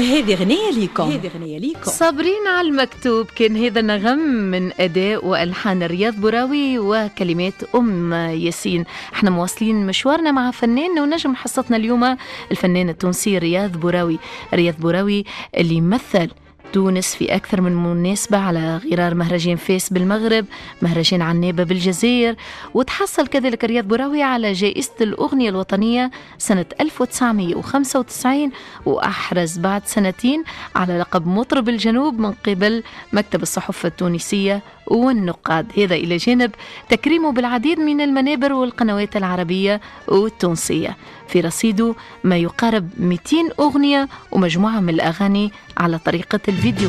هذه غنية ليكم. صابرين على المكتوب. كان هذا النغم من أداء وألحان رياض بوراوي وكلمات ياسين. احنا مواصلين مشوارنا مع فنان ونجم حصتنا اليوم الفنان التونسي رياض بوراوي. رياض بوراوي اللي يمثل تونس في أكثر من مناسبة على غرار مهرجان فاس بالمغرب، مهرجان عنابة بالجزائر، وتحصل كذلك رياض بوراوي على جائزة الأغنية الوطنية سنة 1995، وأحرز بعد سنتين على لقب مطرب الجنوب من قبل مكتب الصحف التونسية والنقاد، هذا إلى جانب تكريمه بالعديد من المنابر والقنوات العربية والتونسية. في رصيده ما يقارب 200 أغنية ومجموعة من الأغاني على طريقة الفيديو.